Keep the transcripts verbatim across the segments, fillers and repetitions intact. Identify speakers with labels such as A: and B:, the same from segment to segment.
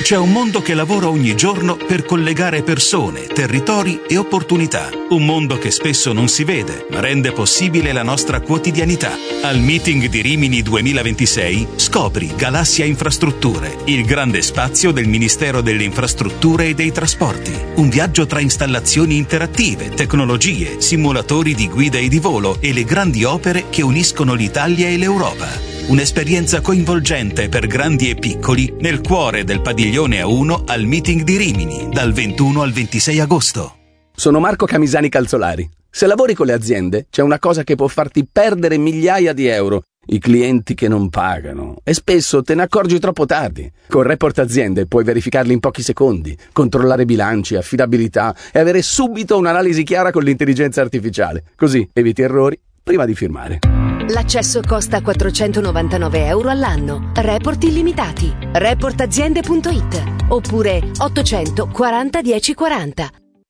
A: C'è un mondo che lavora ogni giorno per collegare persone, territori e opportunità. Un mondo che spesso non si vede, ma rende possibile la nostra quotidianità. Al Meeting di Rimini duemilaventisei scopri Galassia Infrastrutture, il grande spazio del Ministero delle Infrastrutture e dei Trasporti. Un viaggio tra installazioni interattive, tecnologie, simulatori di guida e di volo e le grandi opere che uniscono l'Italia e l'Europa. Un'esperienza coinvolgente per grandi e piccoli nel cuore del padiglione A uno al Meeting di Rimini, dal ventuno al ventisei agosto.
B: Sono Marco Camisani Calzolari. Se lavori con le aziende, c'è una cosa che può farti perdere migliaia di euro: i clienti che non pagano. E spesso te ne accorgi troppo tardi. Con Report Aziende puoi verificarli in pochi secondi, controllare bilanci, affidabilità e avere subito un'analisi chiara con l'intelligenza artificiale. Così eviti errori prima di firmare.
C: L'accesso costa quattrocentonovantanove euro all'anno. Report illimitati. report aziende punto it oppure ottocento quaranta dieci quaranta.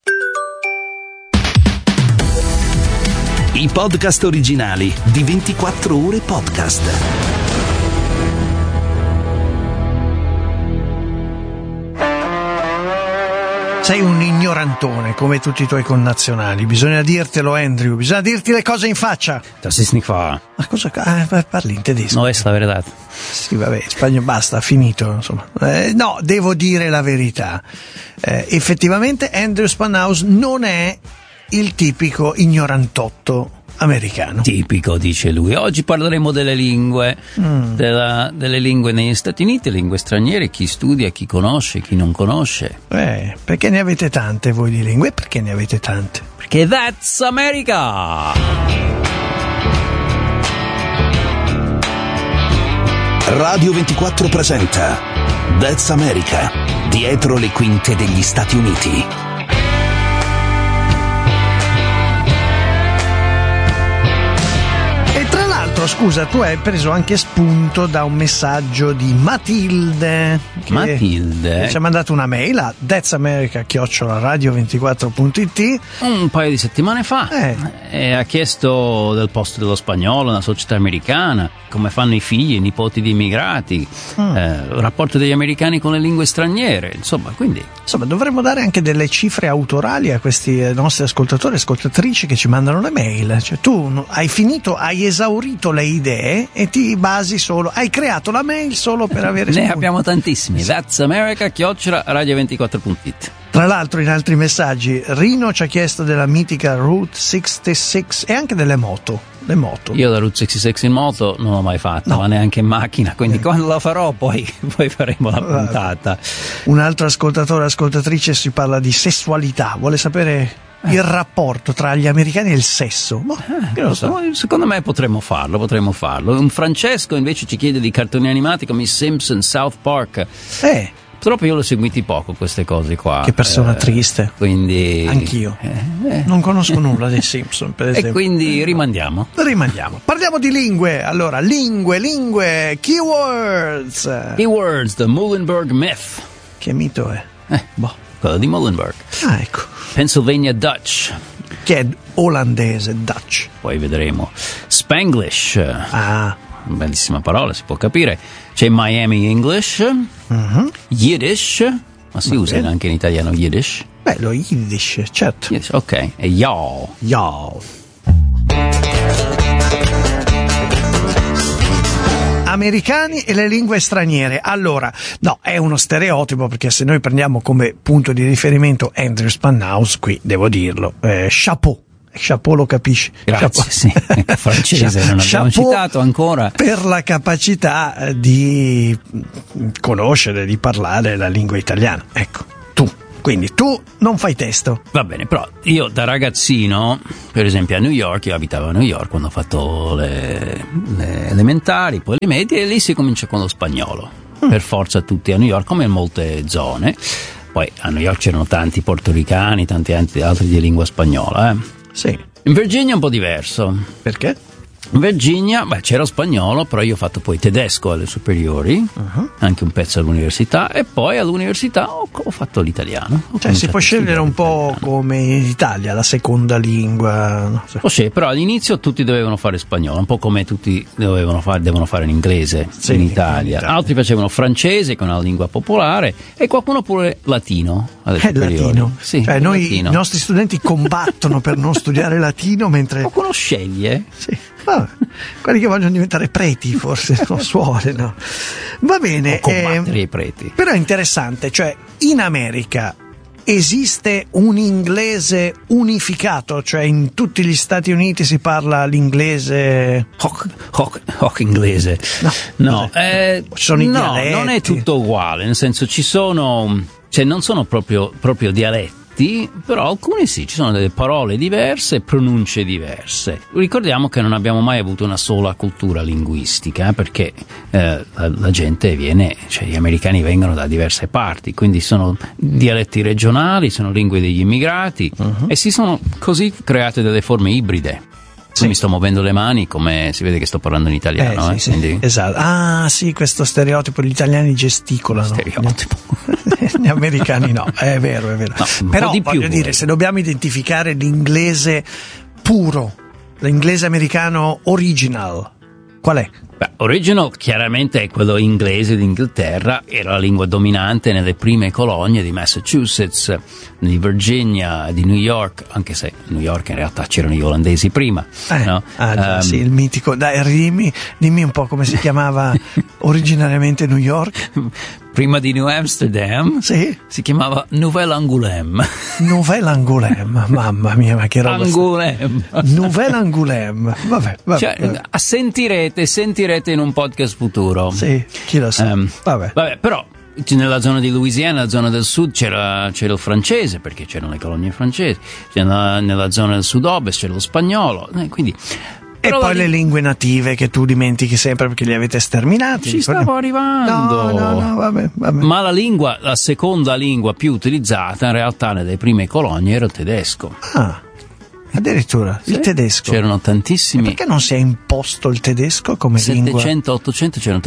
A: I podcast originali di ventiquattro ore podcast.
D: Sei un ignorantone come tutti i tuoi connazionali. Bisogna dirtelo, Andrew. Bisogna dirti le cose in faccia.
E: Das ist nicht wahr.
D: Ma cosa? Ah, parli in tedesco.
E: No, è la verità.
D: Sì, vabbè, spagnolo, basta, finito. Insomma. Eh, no, devo dire la verità. Eh, effettivamente Andrew Spanhaus non è il tipico ignorantotto americano.
E: Tipico, dice lui. Oggi parleremo delle lingue, mm. della, delle lingue negli Stati Uniti, lingue straniere, chi studia, chi conosce, chi non conosce.
D: Eh, perché ne avete tante voi di lingue? Perché ne avete tante?
E: Perché that's America!
A: Radio ventiquattro presenta That's America, dietro le quinte degli Stati Uniti.
D: Scusa, tu hai preso anche spunto da un messaggio di Matilde che
E: Matilde
D: ci ha mandato una mail a thatsamerica chiocciola radio ventiquattro punto it
E: un paio di settimane fa eh. e ha chiesto del posto dello spagnolo nella società americana, come fanno i figli, i nipoti di immigrati, mm. eh, il rapporto degli americani con le lingue straniere, insomma, quindi
D: insomma dovremmo dare anche delle cifre autorali a questi nostri ascoltatori e ascoltatrici che ci mandano le mail. Cioè tu hai finito, hai esaurito le idee e ti basi solo, hai creato la mail solo per avere
E: ne
D: spunti.
E: Abbiamo tantissimi. That's America chiocciola radio ventiquattro punto it.
D: Tra l'altro, in altri messaggi, Rino ci ha chiesto della mitica Route sessantasei e anche delle moto. Le moto.
E: Io la Route sessantasei in moto non l'ho mai fatta, no. Ma neanche in macchina, quindi eh. quando la farò poi, poi faremo la puntata.
D: Un altro ascoltatore, ascoltatrice, si parla di sessualità, vuole sapere il rapporto tra gli americani e il sesso. Ma,
E: eh, lo so. Secondo me potremmo farlo, potremmo farlo. Un Francesco invece ci chiede di cartoni animati come i Simpson, South Park.
D: Eh.
E: Purtroppo io l'ho seguiti poco queste cose qua.
D: Che persona eh, triste.
E: Quindi
D: anch'io.
E: Eh, eh.
D: Non conosco nulla dei Simpson, per esempio.
E: E quindi rimandiamo.
D: Rimandiamo. Parliamo di lingue. Allora, lingue, lingue, keywords.
E: Keywords, the Muhlenberg Myth.
D: Che mito è?
E: Eh, boh, quello di Muhlenberg.
D: Ah, ecco.
E: Pennsylvania Dutch.
D: Che è olandese, Dutch.
E: Poi vedremo. Spanglish.
D: Ah.
E: Bellissima parola, si può capire. C'è Miami English.
D: Mm-hmm.
E: Yiddish. Ma si Va usa bene. Anche in italiano Yiddish?
D: Beh, lo Yiddish, certo.
E: Yiddish, ok. E y'all.
D: Y'all. Americani e le lingue straniere. Allora, no, è uno stereotipo, perché se noi prendiamo come punto di riferimento Andrew Spanhaus, qui devo dirlo, eh, chapeau. Chapeau, lo capisci?
E: Grazie, chapeau. Sì, francese non abbiamo citato ancora.
D: Per la capacità di conoscere, di parlare la lingua italiana. Ecco, tu. Quindi tu non fai testo.
E: Va bene, però io da ragazzino, per esempio a New York, io abitavo a New York quando ho fatto le, le elementari, poi le medie, e lì si comincia con lo spagnolo. Mm. Per forza tutti a New York, come in molte zone. Poi a New York c'erano tanti portoricani, tanti altri di lingua spagnola, eh.
D: Sì.
E: In Virginia è un po' diverso.
D: Perché?
E: Virginia, beh, c'era spagnolo, però io ho fatto poi tedesco alle superiori, uh-huh. anche un pezzo all'università, e poi all'università ho, ho fatto l'italiano. Ho
D: cioè si può scegliere un po' italiano. Come in Italia, la seconda lingua. No?
E: Può scegliere, però all'inizio tutti dovevano fare spagnolo, un po' come tutti dovevano fare, devono fare in inglese sì, in, Italia. in Italia. Altri facevano francese, che è una lingua popolare, e qualcuno pure latino. Alle
D: è latino.
E: Sì,
D: cioè noi,
E: latino.
D: I nostri studenti combattono per non studiare latino, mentre...
E: Qualcuno sceglie.
D: Sì. Ah, quelli che vogliono diventare preti forse non suole, no? Va bene,
E: o combattere
D: eh,
E: i preti.
D: Però è interessante, cioè in America esiste un inglese unificato, cioè in tutti gli Stati Uniti si parla l'inglese
E: hoc, hoc, hoc inglese
D: no,
E: no, eh,
D: sono i
E: no
D: dialetti.
E: Non è tutto uguale, nel senso ci sono, cioè non sono proprio, proprio dialetti, però alcuni sì, ci sono delle parole diverse, pronunce diverse. Ricordiamo che non abbiamo mai avuto una sola cultura linguistica, eh, perché eh, la, la gente viene, cioè gli americani vengono da diverse parti, quindi sono dialetti regionali, sono lingue degli immigrati, uh-huh. e si sono così create delle forme ibride. Sì. Mi sto muovendo le mani, come si vede che sto parlando in italiano.
D: Eh,
E: eh,
D: sì,
E: quindi...
D: sì. Esatto. Ah, sì, questo stereotipo, gli italiani gesticolano.
E: Stereotipo.
D: Gli americani no, è vero, è vero.
E: No,
D: però
E: di
D: voglio
E: più,
D: dire, se dobbiamo identificare l'inglese puro, l'inglese americano original, qual è?
E: Beh, original chiaramente è quello inglese d'Inghilterra, era la lingua dominante nelle prime colonie di Massachusetts, di Virginia, di New York, anche se a New York in realtà c'erano gli olandesi prima.
D: Eh,
E: no?
D: ah, già,
E: um,
D: sì, il mitico. Dai, dimmi, dimmi un po' come si chiamava originariamente New York.
E: Prima di New Amsterdam
D: sì?
E: si chiamava Nouvelle-Angoulême.
D: Nouvelle-Angoulême, mamma mia, ma che roba.
E: Angoulême.
D: Nouvelle-Angoulême, vabbè, vabbè,
E: cioè,
D: vabbè.
E: sentirete, sentirete in un podcast futuro.
D: Sì, chi lo sa.
E: Um,
D: vabbè.
E: vabbè, però nella zona di Louisiana, nella zona del sud c'era, c'era il francese, perché c'erano le colonie francesi, nella, nella zona del sud-ovest c'era lo spagnolo, eh, quindi...
D: E
E: però
D: poi
E: la...
D: le lingue native che tu dimentichi sempre perché li avete sterminati.
E: Ci stavo arrivando.
D: No, no, no, vabbè, vabbè.
E: Ma la lingua, la seconda lingua più utilizzata in realtà nelle prime colonie era il tedesco.
D: Ah, addirittura, sì, il tedesco.
E: C'erano tantissimi.
D: E perché non si è imposto il tedesco come lingua?
E: settecento ottocento c'erano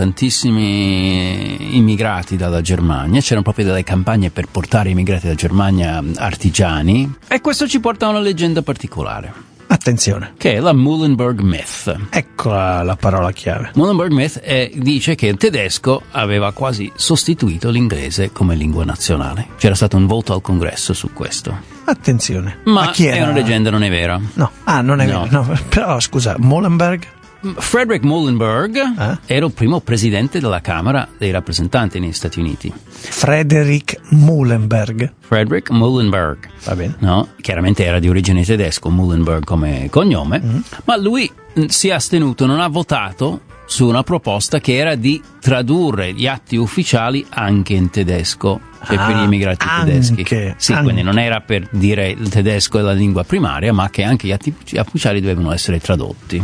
E: tantissimi immigrati dalla Germania, c'erano proprio delle campagne per portare immigrati dalla Germania artigiani, e questo ci porta a una leggenda particolare.
D: Attenzione.
E: Che è la Muhlenberg Myth.
D: Eccola la parola chiave.
E: Muhlenberg Myth è, dice che il tedesco aveva quasi sostituito l'inglese come lingua nazionale. C'era stato un voto al congresso su questo.
D: Attenzione.
E: Ma,
D: Ma chi era?
E: È una leggenda, non è vera.
D: No. Ah, non è
E: no.
D: vero. No. Però scusa, Muhlenberg?
E: Frederick Muhlenberg
D: eh?
E: era il primo presidente della Camera dei rappresentanti negli Stati Uniti.
D: Frederick Muhlenberg.
E: Frederick Muhlenberg.
D: Va bene.
E: No? Chiaramente era di origine tedesco, Muhlenberg come cognome, mm. ma lui si è astenuto, non ha votato su una proposta che era di tradurre gli atti ufficiali anche in tedesco, cioè ah, per gli immigrati
D: anche,
E: tedeschi. Sì,
D: anche.
E: Quindi non era per dire il tedesco è la lingua primaria, ma che anche gli atti ufficiali dovevano essere tradotti.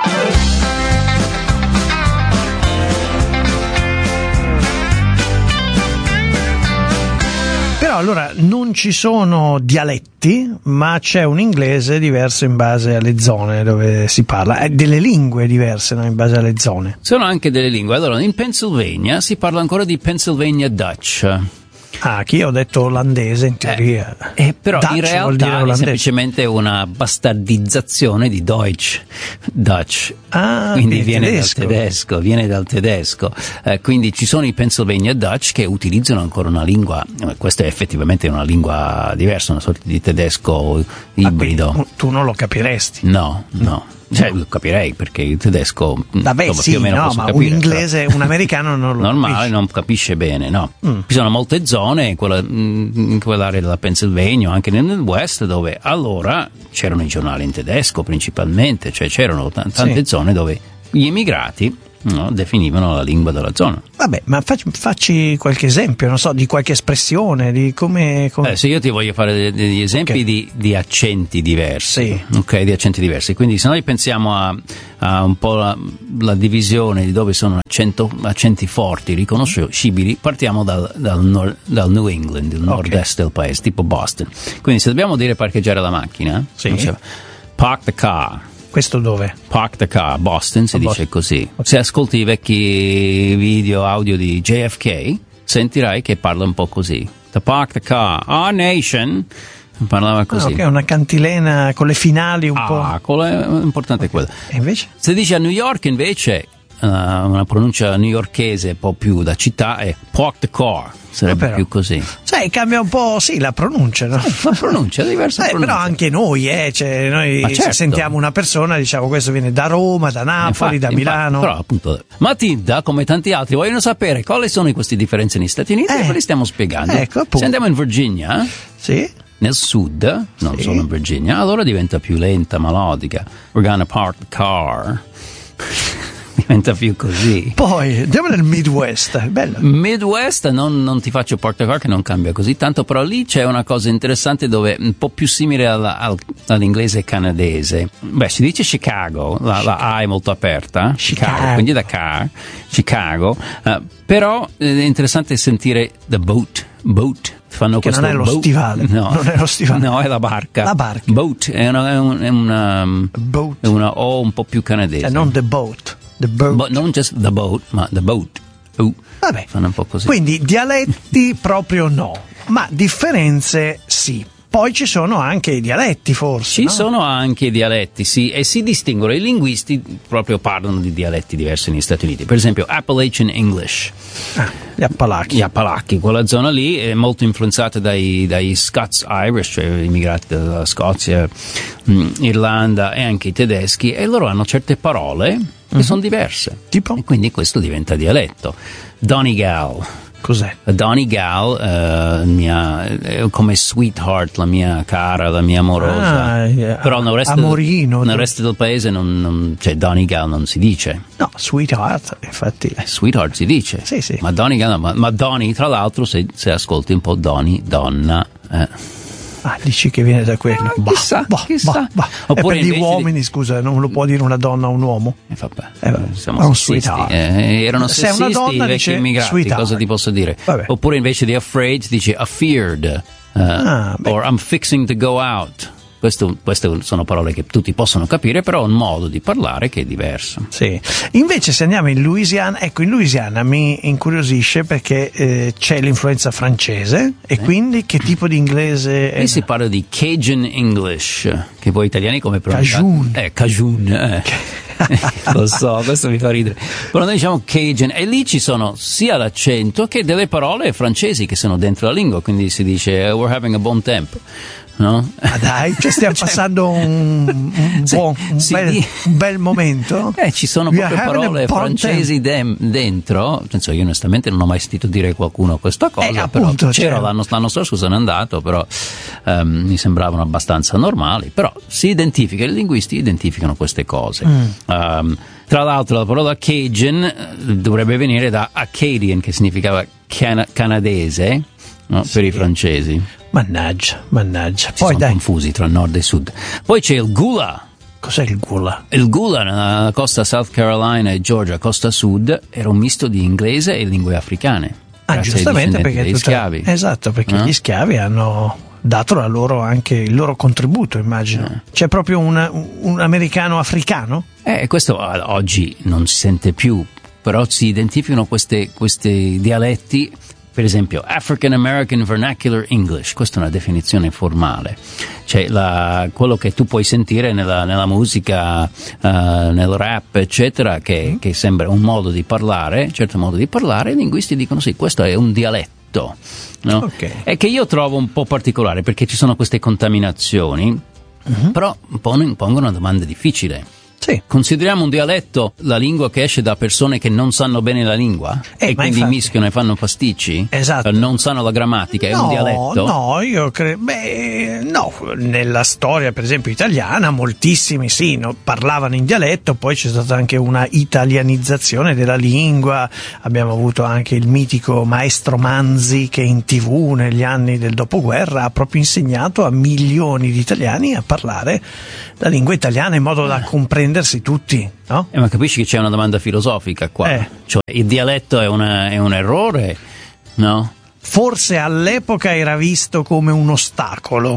D: Però allora non ci sono dialetti, ma c'è un inglese diverso in base alle zone dove si parla, e delle lingue diverse, no? In base alle zone.
E: Sono anche delle lingue. Allora, in Pennsylvania si parla ancora di Pennsylvania Dutch.
D: Ah, che io ho detto olandese in teoria.
E: Eh, eh, però
D: Dutch
E: in realtà è semplicemente una bastardizzazione di Deutsch, Dutch.
D: Ah,
E: quindi viene
D: tedesco.
E: dal tedesco, viene dal tedesco. Eh, quindi ci sono i Pennsylvania Dutch che utilizzano ancora una lingua, eh, questa è effettivamente una lingua diversa, una sorta di tedesco ibrido.
D: Ah, tu non lo capiresti?
E: No, no. Cioè, lo capirei perché il tedesco
D: Vabbè,
E: insomma,
D: sì,
E: più o meno
D: no,
E: posso
D: ma
E: capire,
D: un inglese,
E: però,
D: un americano non lo
E: normale
D: capisce.
E: Non capisce bene, no.
D: Mm.
E: Ci sono molte zone in, quella, in quell'area della Pennsylvania, anche nel West, dove allora c'erano i giornali in tedesco principalmente, cioè c'erano t- tante sì. zone dove gli immigrati no, definivano la lingua della zona.
D: Vabbè, ma facci, facci qualche esempio, non so, di qualche espressione, di come... come...
E: Eh, se io ti voglio fare degli esempi okay. di, di accenti diversi, sì. ok, di accenti diversi, quindi se noi pensiamo a, a un po' la, la divisione di dove sono accento, accenti forti, riconoscibili, partiamo dal, dal, nord, dal New England, il okay. nord-est del paese, tipo Boston. Quindi se dobbiamo dire parcheggiare la macchina,
D: sì.
E: diceva, park the car.
D: Questo dove?
E: Park the car, Boston si
D: A
E: dice
D: Boston.
E: così.
D: Okay.
E: Se ascolti i vecchi video audio di J F K, sentirai che parla un po' così. To park the car, our nation, parlava così.
D: Ah, ok, una cantilena con le finali un
E: Ah, quello è importante, okay. Quello.
D: E invece?
E: Se dici a New York invece, uh, una pronuncia newyorkese un po' più da città è park the car, sarebbe
D: Però,
E: più così.
D: Sai, cambia un po', sì, la pronuncia, no?
E: La pronuncia è diversa.
D: Eh,
E: pronuncia.
D: però anche noi, eh, cioè, noi
E: Ma certo.
D: se sentiamo una persona, diciamo, questo viene da Roma, da Napoli,
E: Infatti,
D: da Milano.
E: infatti, però appunto Matilda, come tanti altri, vogliono sapere quali sono queste differenze negli Stati Uniti
D: Eh,
E: e ve li stiamo spiegando.
D: ecco, appunto.
E: Se andiamo in Virginia,
D: Sì.
E: nel sud, non
D: Sì.
E: solo in Virginia, allora diventa più lenta, melodica. We're gonna park the car. Diventa più così.
D: Poi andiamo nel Midwest, è bello.
E: Midwest non, non ti faccio porta car che non cambia così tanto, però lì c'è una cosa interessante dove un po' più simile alla, al, all'inglese canadese. Beh, si dice Chicago, la, la A è molto aperta, Chicago,
D: Chicago.
E: quindi da car, Chicago, uh, però eh, è interessante sentire the boat, boat. Fanno
D: Che non
E: questo
D: è lo
E: boat.
D: stivale,
E: No.
D: non è lo stivale.
E: No, è la barca.
D: La barca.
E: Boat è una, è un- è una,
D: Boat.
E: è una O un po' più canadese.
D: Cioè, non the boat, the boat.
E: Bo- non just the boat, ma the boat. Uh,
D: Vabbè.
E: Fanno un po' così.
D: Quindi dialetti proprio no, ma differenze sì. Poi ci sono anche i dialetti, forse.
E: Ci
D: no?
E: sono anche i dialetti, sì, e si distinguono. I linguisti proprio parlano di dialetti diversi negli Stati Uniti. Per esempio, Appalachian English.
D: Ah, gli Appalachi.
E: Gli Appalachi, quella zona lì è molto influenzata dai, dai Scots Irish, cioè immigrati dalla Scozia, mh, Irlanda e anche i tedeschi, e loro hanno certe parole che
D: Mhm.
E: sono diverse.
D: Tipo?
E: E quindi questo diventa dialetto. Donegal.
D: Cos'è?
E: Donegal, eh, mia, è come sweetheart, la mia cara, la mia amorosa.
D: Ah, eh,
E: Però nel resto,
D: amorino.
E: del, nel resto del paese non, non, cioè Donegal non si dice.
D: No, sweetheart, infatti.
E: Eh, sweetheart si dice.
D: Sì, sì.
E: Ma Donegal, no, ma, ma Donny, tra l'altro, se, se ascolti un po' Donny, donna. Eh.
D: Ah, dici che viene da quello.
E: Ah, chissà,
D: Bah, bah,
E: chissà.
D: bah, bah.
E: Oppure
D: E per gli
E: invece
D: uomini,
E: di-
D: scusa, non lo può dire una donna a un uomo?
E: Eh, vabbè,
D: Eh, vabbè.
E: siamo
D: È un
E: sessisti.
D: sweetheart.
E: Eh, erano
D: Se è una
E: sessisti
D: donna
E: i vecchi
D: dice
E: immigrati,
D: sweetheart.
E: cosa ti posso dire?
D: Vabbè.
E: Oppure invece di afraid dice afeared, eh,
D: Ah, beh.
E: or I'm fixing to go out. Questo- queste sono parole che tutti possono capire, però è un modo di parlare che è diverso.
D: Sì. Invece se andiamo in Louisiana, ecco, in Louisiana mi incuriosisce perché eh, c'è l'influenza francese e quindi che tipo di inglese è?
E: Qui si parla di Cajun English, che voi italiani come pronunciate?
D: Cajun.
E: Eh, Cajun, eh. Lo so, questo mi fa ridere. Però noi diciamo Cajun e lì ci sono sia l'accento che delle parole francesi che sono dentro la lingua, quindi si dice we're having a bon tempo, no?
D: Ah, dai, cioè stiamo
E: Cioè,
D: passando un, un,
E: sì,
D: buon, un,
E: sì,
D: bel,
E: di-
D: un bel momento.
E: Eh, ci sono
D: We are
E: proprio
D: having a
E: parole
D: bon
E: francesi de- dentro. Senso, io onestamente non ho mai sentito dire a qualcuno questa cosa,
D: Eh,
E: però
D: appunto,
E: c'era
D: cioè-
E: l'anno, l'anno scorso sono andato, però ehm, mi sembravano abbastanza normali. Però si identifica, i linguisti identificano queste cose.
D: Mm.
E: Ehm, tra l'altro la parola Cajun eh, dovrebbe venire da Acadian, che significava cana- canadese, no? Per i francesi.
D: Mannaggia, mannaggia.
E: Si
D: Poi
E: sono
D: dai,
E: confusi tra nord e sud. Poi c'è il gula.
D: cos'è il gula?
E: Il Gula nella costa South Carolina e Georgia, costa sud, era un misto di inglese e lingue africane.
D: Ah,
E: grazie ai
D: giustamente
E: discendenti
D: perché
E: degli
D: tutta-
E: schiavi.
D: esatto, perché
E: Eh?
D: gli schiavi hanno dato la loro anche il loro contributo, immagino.
E: Eh.
D: C'è proprio una- un americano africano?
E: Eh, questo eh, oggi non si sente più, però si identificano queste- questi dialetti. Per esempio, African American Vernacular English, questa è una definizione formale, cioè la- quello che tu puoi sentire nella, nella musica, eh, nel rap, eccetera, che, che sembra un modo di parlare, un certo modo di parlare, i linguisti dicono sì, questo è un dialetto, no?
D: Ok.
E: E che io trovo un po' particolare perché ci sono queste contaminazioni, però pon- pongono una domanda difficile.
D: Sì.
E: Consideriamo un dialetto la lingua che esce da persone che non sanno bene la lingua
D: Eh,
E: e
D: ma
E: quindi
D: infatti-
E: mischiano e fanno pasticci?
D: Esatto.
E: Non sanno la grammatica, è un dialetto?
D: No, io credo. Beh, no, nella storia, per esempio, italiana, moltissimi sì, no, parlavano in dialetto, poi c'è stata anche una italianizzazione della lingua. Abbiamo avuto anche il mitico maestro Manzi che in tivù negli anni del dopoguerra ha proprio insegnato a milioni di italiani a parlare la lingua italiana in modo da comprendersi tutti, no?
E: Eh, ma capisci che c'è una domanda filosofica qua?
D: Eh.
E: Cioè, il dialetto è, una- è un errore, no?
D: Forse all'epoca era visto come un ostacolo.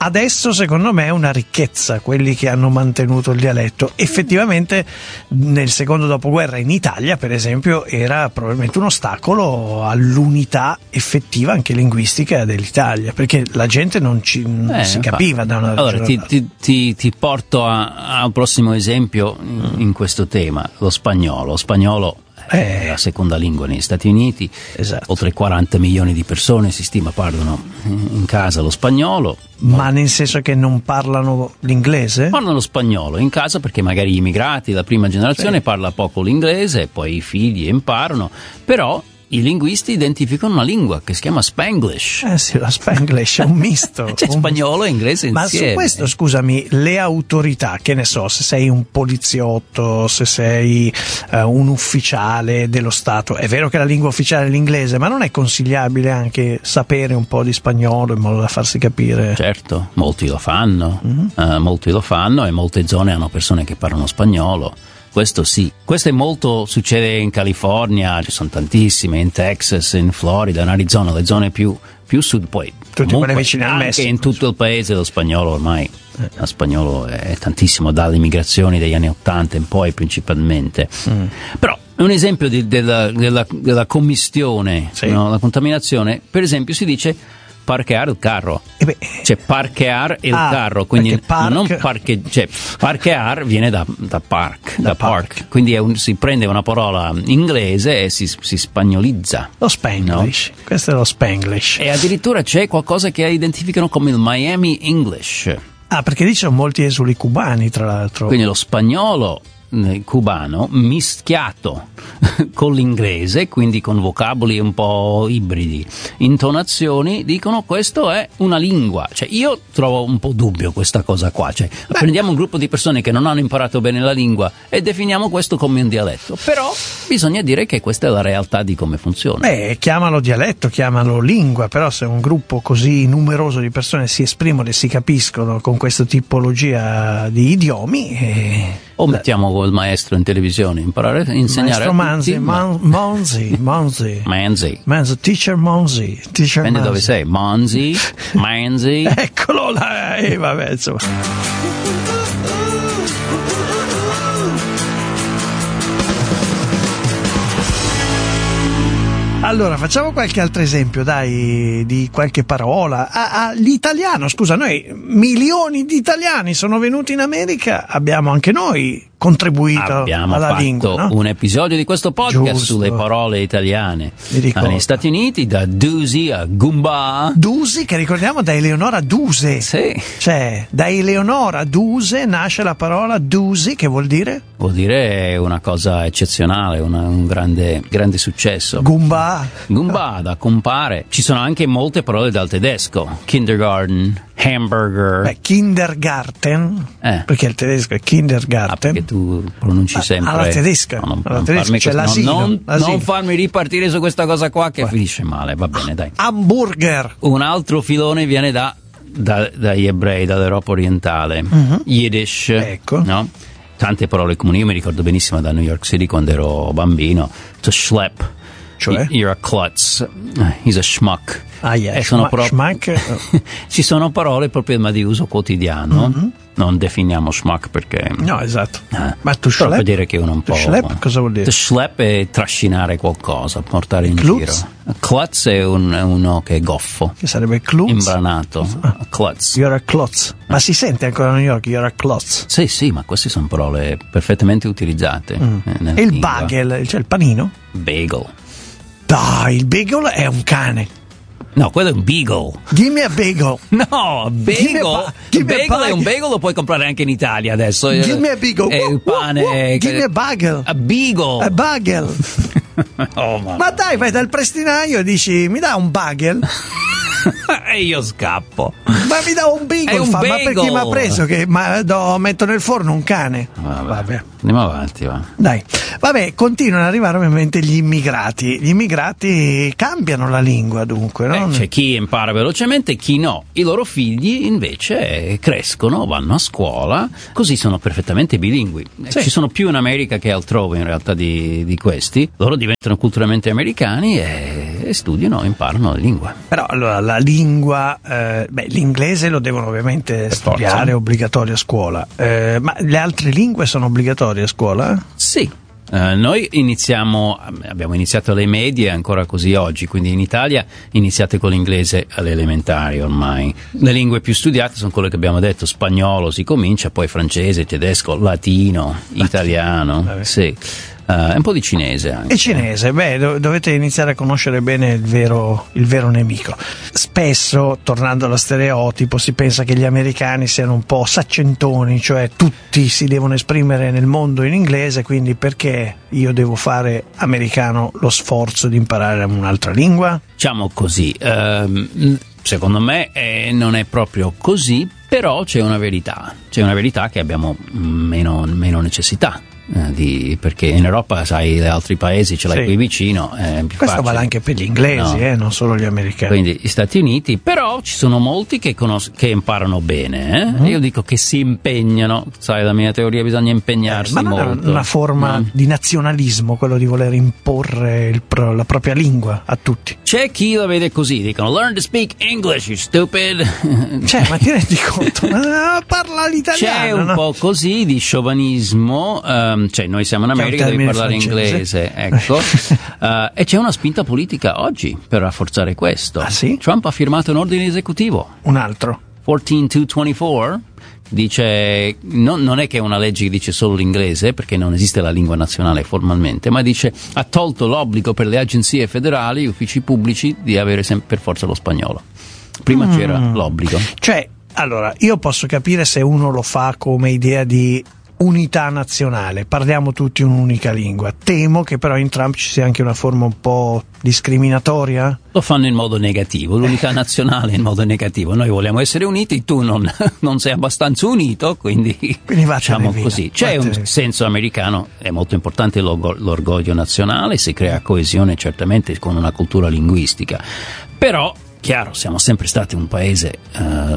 D: Adesso secondo me è una ricchezza quelli che hanno mantenuto il dialetto. Effettivamente nel secondo dopoguerra in Italia, per esempio, era probabilmente un ostacolo all'unità effettiva anche linguistica dell'Italia, perché la gente non ci non
E: eh,
D: si capiva da una
E: allora ti,
D: all'altra.
E: ti, ti, ti porto a, a un prossimo esempio in, in questo tema, lo spagnolo. Lo spagnolo è la seconda lingua negli Stati Uniti,
D: Esatto.
E: oltre quaranta milioni di persone si stima parlano in casa lo spagnolo.
D: Ma nel senso che non parlano l'inglese?
E: Parlano spagnolo in casa perché magari gli immigrati, la prima generazione,
D: Sì.
E: parla poco l'inglese, poi i figli imparano, però i linguisti identificano una lingua che si chiama Spanglish.
D: Eh sì, la Spanglish è un misto.
E: C'è
D: un
E: spagnolo e inglese
D: Ma
E: insieme.
D: su questo, scusami, le autorità, che ne so, se sei un poliziotto, se sei uh, un ufficiale dello Stato, è vero che la lingua ufficiale è l'inglese, ma non è consigliabile anche sapere un po' di spagnolo in modo da farsi capire?
E: Certo, molti lo fanno,
D: Mm-hmm.
E: eh, molti lo fanno e molte zone hanno persone che parlano spagnolo. Questo sì, questo è molto, succede in California, ci sono tantissime, in Texas, in Florida, in Arizona, le zone più, più sud, poi
D: Tutte
E: comunque
D: quelle vicine al
E: anche
D: Messico.
E: in tutto il paese lo spagnolo ormai, lo spagnolo è tantissimo, dalle migrazioni degli anni Ottanta in poi principalmente.
D: Mm.
E: Però un esempio di, della, della, della commistione,
D: Sì.
E: no, la contaminazione, per esempio si dice parcheare il carro.
D: Eh beh,
E: Cioè parcheare il
D: Ah,
E: carro, quindi
D: perché park-
E: non parche, cioè parcheare viene da, da park, da,
D: Da
E: park.
D: park.
E: Quindi è un- si prende una parola inglese e si, si spagnolizza.
D: lo Spanglish, questo è lo Spanglish.
E: E addirittura c'è qualcosa che identificano come il Miami English,
D: Ah, perché lì ci sono molti esuli cubani, tra l'altro.
E: quindi lo spagnolo eh, cubano mischiato con l'inglese, quindi con vocaboli un po' ibridi, intonazioni, dicono questo è una lingua. Cioè io trovo un po' dubbio questa cosa qua, cioè prendiamo un gruppo di persone che non hanno imparato bene la lingua e definiamo questo come un dialetto, però bisogna dire che questa è la realtà di come funziona.
D: Beh, chiamalo dialetto, chiamalo lingua, però se un gruppo così numeroso di persone si esprimono e si capiscono con questa tipologia di idiomi, eh,
E: O mettiamo il maestro in televisione, imparare a insegnare
D: Maestro
E: a
D: Manzi,
E: tutti, ma-
D: Man- Monzi, Monzi,
E: Manzi.
D: Manzi, teacher Monzi, teacher
E: Dipende
D: Manzi.
E: dove sei, Monzi, Manzi.
D: Eccolo là, eh, vabbè, insomma. Allora, facciamo qualche altro esempio, dai, di qualche parola. Ah, ah, l'italiano, scusa, noi milioni di italiani sono venuti in America, abbiamo anche noi contribuito
E: Abbiamo
D: alla
E: fatto
D: lingua, no?
E: un episodio di questo podcast
D: Giusto.
E: sulle parole italiane.
D: Mi ricordo.
E: Negli Stati Uniti, da Doozy a Goomba.
D: Dusi, che ricordiamo da Eleonora Duse.
E: Sì,
D: Cioè, da Eleonora Duse nasce la parola Dusi, che vuol dire?
E: vuol dire una cosa eccezionale, una- un grande, grande successo.
D: Gumba.
E: Goomba, da compare. Ci sono anche molte parole dal tedesco. Kindergarten, hamburger.
D: Beh, Kindergarten,
E: Eh.
D: perché il tedesco è Kindergarten.
E: Ah, perché tu pronunci
D: Ah,
E: sempre
D: alla tedesca,
E: No, non,
D: alla
E: non
D: tedesca
E: farmi
D: c'è
E: questo-
D: l'asino,
E: non,
D: l'asino.
E: non farmi ripartire su questa cosa qua che finisce male. Va bene, dai.
D: Hamburger.
E: Un altro filone viene da, da- dagli ebrei, dall'Europa orientale. Yiddish,
D: Ecco.
E: no? Tante parole comuni. Io mi ricordo benissimo da New York City quando ero bambino. To schlep.
D: Cioè?
E: You're a klutz. He's a schmuck.
D: Ah, yeah,
E: E sono
D: schma-
E: pro-
D: schmuck.
E: Ci sono parole proprio ma di uso quotidiano. Non definiamo schmuck perché...
D: No, esatto.
E: Eh,
D: Ma tu
E: però per
D: schlep?
E: dire che uno un
D: Tu
E: po'...
D: schlep cosa vuol dire?
E: To schlep è trascinare qualcosa, portare in
D: Klutz?
E: giro. Klutz è, un- è uno che è goffo,
D: Che sarebbe klutz?
E: imbranato. Klutz.
D: You're a klutz. Ma si sente ancora a New York, you're a klutz.
E: Sì, sì, ma queste sono parole perfettamente utilizzate. eh, nella
D: E il
E: lingua.
D: bagel, cioè il panino?
E: Bagel.
D: Dai, il bagel è un cane.
E: No, quello è un beagle.
D: Gimme a bagel.
E: No,
D: Gimme
E: bagel.
D: ba- gimme
E: bagel
D: bagel.
E: è un bagel, lo puoi comprare anche in Italia adesso.
D: Gimme a bagel.
E: È il pane.
D: Woo, woo,
E: che-
D: gimme a bagel.
E: A beagle.
D: A bagel.
E: Oh, ma...
D: Ma dai, vai dal prestinaio e dici, mi dà un bagel?
E: e io scappo.
D: Ma mi dà un bagel,
E: È un
D: fa, ma per chi
E: bagel.
D: mi ha preso che ma, do- metto nel forno un cane?
E: Vabbè.
D: Vabbè.
E: Andiamo avanti, va.
D: Dai, vabbè, continuano ad arrivare ovviamente gli immigrati. Gli immigrati cambiano la lingua, dunque, no?
E: Eh, c'è chi impara velocemente, chi no. I loro figli invece crescono, vanno a scuola, così sono perfettamente bilingui. Eh,
D: Sì.
E: Ci sono più in America che altrove in realtà di, di questi. Loro diventano culturalmente americani e, e studiano e imparano le lingue.
D: Però allora la lingua, eh, beh, l'inglese lo devono ovviamente
E: Per
D: studiare,
E: forza.
D: è obbligatorio a scuola, eh, ma le altre lingue sono obbligatorie a scuola?
E: Sì. Uh, noi iniziamo, abbiamo iniziato alle medie ancora così oggi, quindi in Italia iniziate con l'inglese alle elementari ormai. Le lingue più studiate sono quelle che abbiamo detto: spagnolo si comincia, poi francese, tedesco, latino, italiano,
D: Vabbè.
E: sì. Uh, un po' di cinese anche.
D: E cinese, beh, do- dovete iniziare a conoscere bene il vero, il vero nemico. Spesso, tornando allo stereotipo, si pensa che gli americani siano un po' saccentoni, cioè tutti si devono esprimere nel mondo in inglese, quindi perché io devo fare americano lo sforzo di imparare un'altra lingua?
E: Diciamo così, ehm, secondo me eh, non è proprio così, però c'è una verità, c'è una verità che abbiamo meno, meno necessità. Eh, di, perché in Europa, sai, gli altri paesi ce l'hai
D: Sì.
E: qui vicino, è più
D: Questo
E: facile.
D: vale anche per gli inglesi,
E: No.
D: eh, non solo gli americani.
E: Quindi gli Stati Uniti, però ci sono molti che, conos- che imparano bene, eh?
D: Mm-hmm.
E: Io dico che si impegnano, sai, la mia teoria, bisogna impegnarsi
D: Eh, ma non
E: molto.
D: è una forma
E: No?
D: di nazionalismo quello di voler imporre il pro- la propria lingua a tutti.
E: C'è chi la vede così, dicono learn to speak English, you stupid.
D: Cioè, ma ti rendi conto? Ma parla l'italiano,
E: C'è un
D: no?
E: po' così di sciovinismo, ehm, cioè noi siamo in
D: Che è un
E: America, devi
D: termine
E: parlare
D: francese.
E: inglese, ecco. Eh, e c'è una spinta politica oggi per rafforzare questo.
D: Ah, sì?
E: Trump ha firmato un ordine esecutivo,
D: Un altro.
E: quattordici duecentoventiquattro, dice, non, non è che è una legge che dice solo l'inglese, perché non esiste la lingua nazionale formalmente, ma dice ha tolto l'obbligo per le agenzie federali, uffici pubblici, di avere sempre per forza lo spagnolo. Prima
D: Mm.
E: c'era l'obbligo.
D: Cioè, allora, io posso capire se uno lo fa come idea di unità nazionale, parliamo tutti un'unica lingua. Temo che però in Trump ci sia anche una forma un po' discriminatoria.
E: Lo fanno in modo negativo, l'unità nazionale in modo negativo. Noi vogliamo essere uniti, tu non, non sei abbastanza unito, quindi,
D: Quindi vattene
E: facciamo
D: via,
E: così. C'è
D: vattene
E: un
D: via.
E: senso americano, è molto importante l'orgo- l'orgoglio nazionale, si crea coesione certamente con una cultura linguistica, però chiaro, siamo sempre stati un paese eh,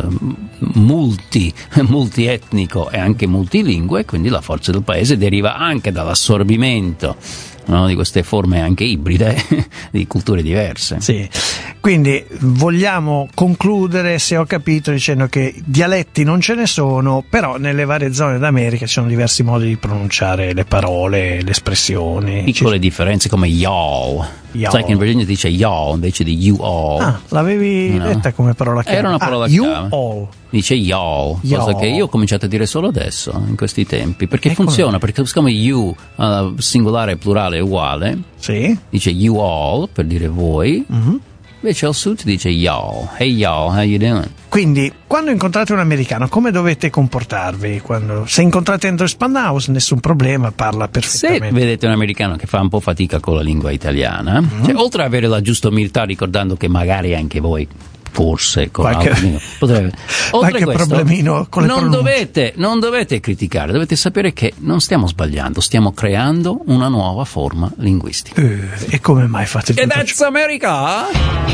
E: multi, multietnico e anche multilingue, quindi la forza del paese deriva anche dall'assorbimento, no, di queste forme anche ibride di culture diverse.
D: Sì. Quindi vogliamo concludere, se ho capito, dicendo che dialetti non ce ne sono, però nelle varie zone d'America ci sono diversi modi di pronunciare le parole, le espressioni.
E: Piccole differenze come y'all.
D: Y'all.
E: Sai che in Virginia dice y'all invece di you all.
D: Ah, l'avevi
E: No.
D: detta come parola chiave?
E: Era una parola
D: ah, you
E: chiave.
D: all.
E: Dice y'all, cosa
D: Y'all.
E: che io ho cominciato a dire solo adesso, in questi tempi, perché
D: E come
E: funziona,
D: mai?
E: perché siccome you, uh, singolare e plurale è uguale,
D: Sì.
E: dice you all per dire voi,
D: Mhm.
E: invece al sud dice y'all. Hey y'all, how you doing?
D: Quindi, quando incontrate un americano, come dovete comportarvi? Quando, se incontrate Andrew Spanhaus, nessun problema, parla
E: Se
D: perfettamente.
E: vedete un americano che fa un po' fatica con la lingua italiana,
D: Mhm.
E: cioè, oltre ad avere la giusta umiltà, ricordando che magari anche voi forse con
D: Qualche-
E: altre lingue, potrebbe- oltre
D: qualche
E: questo,
D: problemino con le
E: non
D: pronunce.
E: dovete, non dovete criticare, dovete sapere che non stiamo sbagliando, stiamo creando una nuova forma linguistica.
D: Eh, e come mai fate tutto ciò?
E: America!